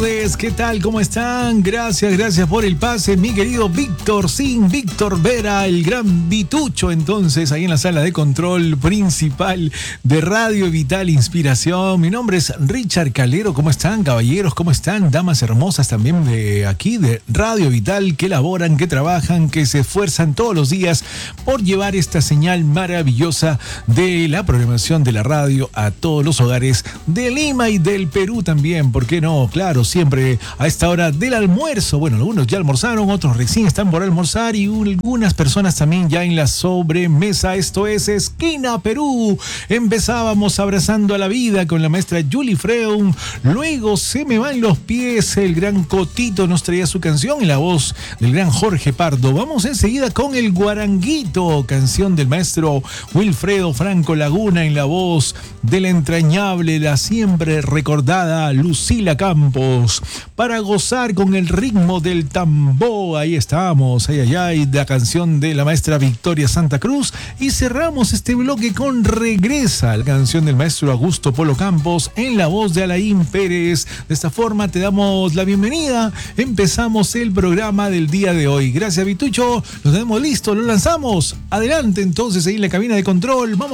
¿Qué tal? ¿Cómo están? Gracias por el pase, mi querido Víctor Vera, el gran Vitucho, entonces, ahí en la sala de control principal de Radio Vital Inspiración. Mi nombre es Richard Calero. ¿Cómo están, caballeros? ¿Cómo están? Damas hermosas también de aquí, de Radio Vital, que laboran, que trabajan, que se esfuerzan todos los días por llevar esta señal maravillosa de la programación de la radio a todos los hogares de Lima y del Perú también. ¿Por qué no? Claro, siempre a esta hora del almuerzo. Bueno, algunos ya almorzaron, otros recién están por almorzar y algunas personas también ya en la sobremesa. Esto es Esquina Perú. Empezábamos abrazando a la vida con la maestra Julie Freun. Luego Se me van los pies. El gran Cotito nos traía su canción en la voz del gran Jorge Pardo. Vamos enseguida con el Guaranguito, canción del maestro Wilfredo Franco Laguna en la voz de la entrañable, la siempre recordada Lucila Campos. Para gozar con el ritmo del tambor, ahí estamos, la canción de la maestra Victoria Santa Cruz. Y cerramos este bloque con Regresa, la canción del maestro Augusto Polo Campos en la voz de Alain Pérez. De esta forma te damos la bienvenida. Empezamos el programa del día de hoy. Gracias, Vitucho. Lo tenemos listo, lo lanzamos. Adelante entonces ahí en la cabina de control. Vamos